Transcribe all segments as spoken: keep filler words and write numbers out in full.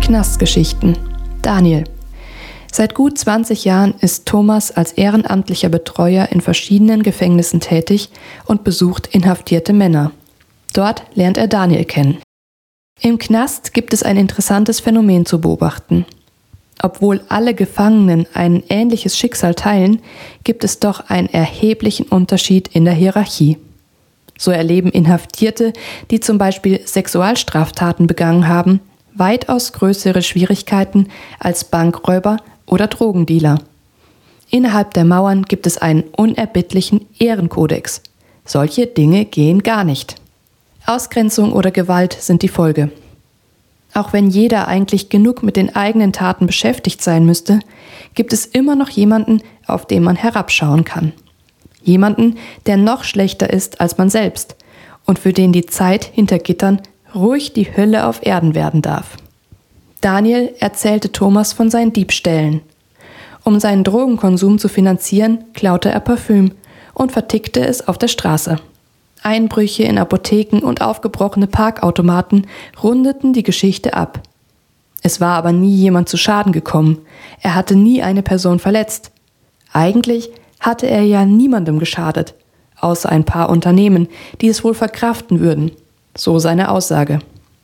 Knastgeschichten. Daniel. Seit gut zwanzig Jahren ist Thomas als ehrenamtlicher Betreuer in verschiedenen Gefängnissen tätig und besucht inhaftierte Männer. Dort lernt er Daniel kennen. Im Knast gibt es ein interessantes Phänomen zu beobachten. Obwohl alle Gefangenen ein ähnliches Schicksal teilen, gibt es doch einen erheblichen Unterschied in der Hierarchie. So erleben Inhaftierte, die zum Beispiel Sexualstraftaten begangen haben, weitaus größere Schwierigkeiten als Bankräuber oder Drogendealer. Innerhalb der Mauern gibt es einen unerbittlichen Ehrenkodex. Solche Dinge gehen gar nicht. Ausgrenzung oder Gewalt sind die Folge. Auch wenn jeder eigentlich genug mit den eigenen Taten beschäftigt sein müsste, gibt es immer noch jemanden, auf den man herabschauen kann. Jemanden, der noch schlechter ist als man selbst und für den die Zeit hinter Gittern ruhig die Hölle auf Erden werden darf. Daniel erzählte Thomas von seinen Diebstählen. Um seinen Drogenkonsum zu finanzieren, klaute er Parfüm und vertickte es auf der Straße. Einbrüche in Apotheken und aufgebrochene Parkautomaten rundeten die Geschichte ab. Es war aber nie jemand zu Schaden gekommen. Er hatte nie eine Person verletzt. Eigentlich hatte er ja niemandem geschadet, außer ein paar Unternehmen, die es wohl verkraften würden. So seine Aussage.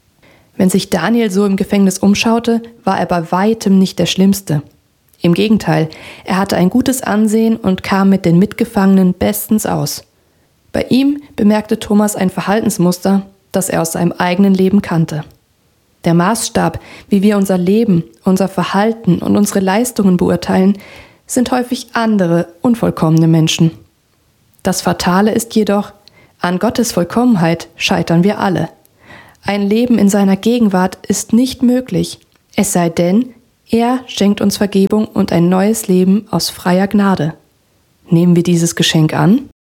Wenn sich Daniel so im Gefängnis umschaute, war er bei weitem nicht der Schlimmste. Im Gegenteil, er hatte ein gutes Ansehen und kam mit den Mitgefangenen bestens aus. Bei ihm bemerkte Thomas ein Verhaltensmuster, das er aus seinem eigenen Leben kannte. Der Maßstab, wie wir unser Leben, unser Verhalten und unsere Leistungen beurteilen, sind häufig andere, unvollkommene Menschen. Das Fatale ist jedoch, an Gottes Vollkommenheit scheitern wir alle. Ein Leben in seiner Gegenwart ist nicht möglich, es sei denn, er schenkt uns Vergebung und ein neues Leben aus freier Gnade. Nehmen wir dieses Geschenk an?